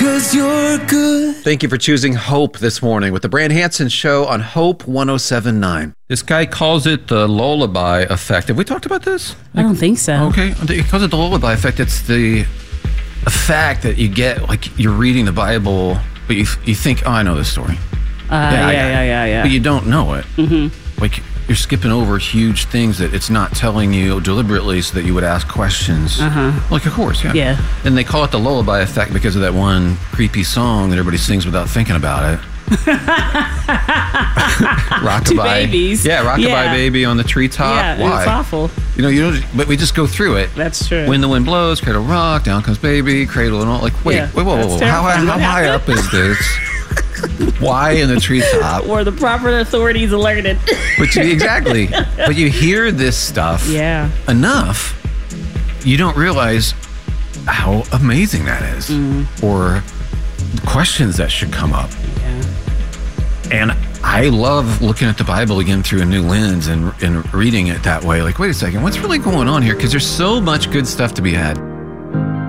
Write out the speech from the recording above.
'cause you're good. Thank you for choosing Hope this morning with the Brand Hansen Show on Hope 107.9. This guy calls it the lullaby effect. Have we talked about this? I don't think so. Okay. He calls it the lullaby effect. It's the effect that you get, like you're reading the Bible, but you think, oh, I know this story. Yeah. But you don't know it. Mm-hmm. Like you're skipping over huge things that it's not telling you deliberately so that you would ask questions. Like, of course, yeah. Yeah. And they call it the lullaby effect because of that one creepy song that everybody sings without thinking about it. Rockabye. Two babies. Yeah, Rockabye Baby on the treetop. Yeah, Why? it's awful. You don't, but we just go through it. That's true. When the wind blows, cradle rock, down comes baby, cradle and all. Like, wait, whoa. How high up is this? Why in the treetop? Or the proper authorities alerted. Exactly. But you hear this stuff enough, you don't realize how amazing that is. Or questions that should come up. And I love looking at the Bible again through a new lens and reading it that way. Like, wait a second, what's really going on here? Because there's so much good stuff to be had.